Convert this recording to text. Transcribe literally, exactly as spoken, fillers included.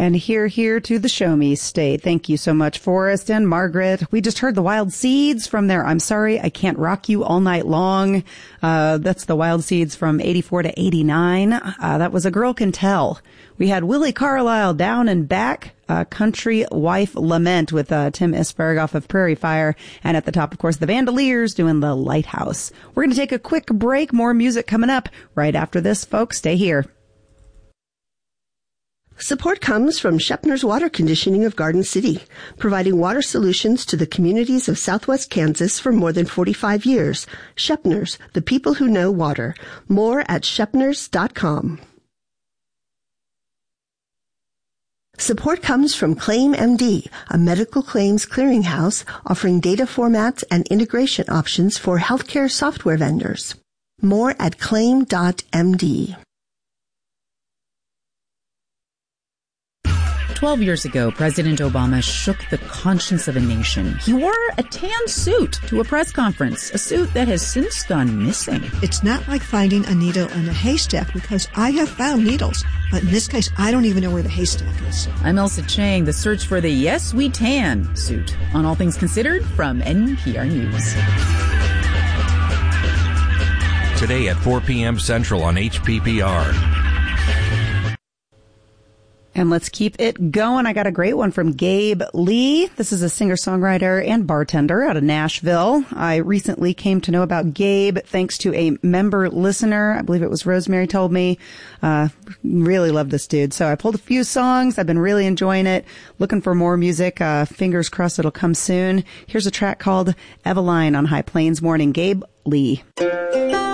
And here, here to the Show Me State. Thank you so much, Forrest and Margaret. We just heard the Wild Seeds from their I'm Sorry, I Can't Rock You All Night Long. Uh, that's the Wild Seeds from eighty-four to eighty-nine. Uh, that was A Girl Can Tell. We had Willie Carlisle, Down and Back, uh, Country Wife Lament with uh, Tim Esparagoff of Prairie Fire. And at the top, of course, the Vandaliers doing The Lighthouse. We're going to take a quick break. More music coming up right after this, folks. Stay here. Support comes from Shepner's Water Conditioning of Garden City, providing water solutions to the communities of Southwest Kansas for more than forty-five years. Shepner's, the people who know water. More at shepners dot com. Support comes from ClaimMD, a medical claims clearinghouse offering data formats and integration options for healthcare software vendors. More at claim dot m d. Twelve years ago, President Obama shook the conscience of a nation. He wore a tan suit to a press conference, a suit that has since gone missing. It's not like finding a needle in a haystack, because I have found needles, but in this case, I don't even know where the haystack is. I'm Elsa Chang, the search for the Yes We Tan suit on All Things Considered from N P R News. Today at four p.m. Central on H P P R. And let's keep it going. I got a great one from Gabe Lee. This is a singer-songwriter and bartender out of Nashville. I recently came to know about Gabe thanks to a member listener. I believe it was Rosemary told me. Uh, really love this dude. So I pulled a few songs. I've been really enjoying it. Looking for more music. Uh, fingers crossed it'll come soon. Here's a track called Eveline on High Plains Morning. Gabe Lee.